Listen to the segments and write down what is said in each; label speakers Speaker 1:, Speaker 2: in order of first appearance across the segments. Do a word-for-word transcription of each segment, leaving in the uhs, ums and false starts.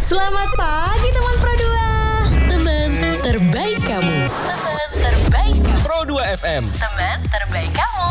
Speaker 1: Selamat pagi teman Pro dua.
Speaker 2: Teman terbaik kamu. Teman terbaik kamu.
Speaker 3: Pro dua F M.
Speaker 2: Teman terbaik kamu.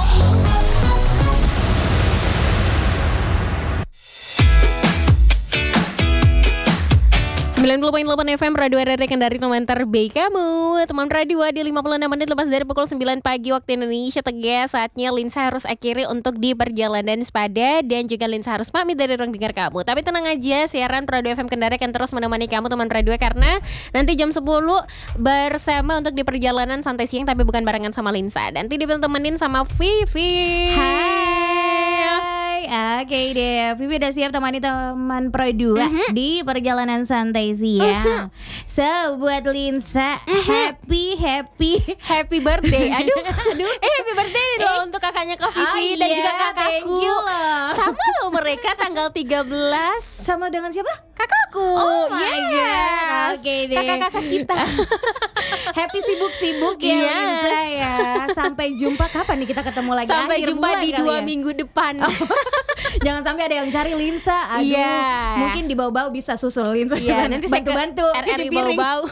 Speaker 2: sembilan puluh koma delapan F M Radio R R Kendari, teman terbaik kamu. Teman radio di lima puluh enam menit lepas dari pukul sembilan pagi waktu Indonesia Tengah. Saatnya Linsa harus akhiri untuk di perjalanan sepada. Dan juga Linsa harus pamit dari ruang dengar kamu. Tapi tenang aja, siaran Radio F M Kendari akan terus menemani kamu teman radio. Karena nanti jam sepuluh bersama untuk di perjalanan santai siang. Tapi bukan barengan sama Linsa. Nanti ditemenin sama Vivi.
Speaker 4: Hai. Oke okay deh, Vivi udah siap temani teman Pro dua uh-huh. di perjalanan santai siang. Uh-huh. So buat Linsa, uh-huh. happy happy
Speaker 2: happy birthday. Aduh, aduh. Eh happy birthday eh. loh untuk kakaknya Kak Vivi oh, dan iya, juga kakakku. Sama loh mereka tanggal tiga belas.
Speaker 4: Sama dengan siapa?
Speaker 2: Kakakku.
Speaker 4: Oh my
Speaker 2: yes.
Speaker 4: god. Oke okay deh.
Speaker 2: Kakak-kakak kita.
Speaker 4: Happy sibuk-sibuk ya yes. Linsa ya. Sampai jumpa kapan nih kita ketemu lagi?
Speaker 2: Sampai
Speaker 4: akhir
Speaker 2: jumpa di dua
Speaker 4: ya?
Speaker 2: minggu depan.
Speaker 4: Oh. Jangan sampai ada yang cari Linsa. Aduh, yeah. mungkin di bau-bau bisa susul Linsa.
Speaker 2: Iya, nanti
Speaker 4: bantu-bantu
Speaker 2: cuci piring. Bau-bau.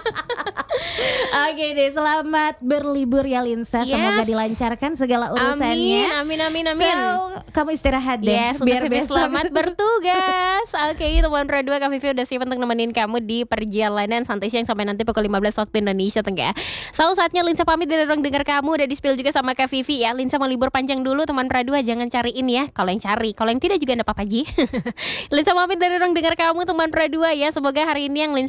Speaker 4: Oke deh, selamat berlibur ya Linsa. Yes. Semoga dilancarkan segala urusannya.
Speaker 2: Amin, amin, amin, amin.
Speaker 4: So, kamu istirahat deh.
Speaker 2: Yes, biar besok selamat bertugas. Oke, okay, teman Pro dua, Kak Vivi udah siap untuk nemenin kamu di perjalanan santai siang sampai nanti pukul lima belas waktu Indonesia Tengah. So, saatnya Linsa pamit dari ruang dengar kamu. Udah di-spill juga sama Kak Vivi ya. Linsa mau libur panjang dulu teman Pro dua, jangan cariin ya. Kalau yang cari, kalau yang tidak juga enggak apa-apa Ji. Linsa pamit dari ruang dengar kamu teman Pro dua ya. Semoga hari ini yang Linsa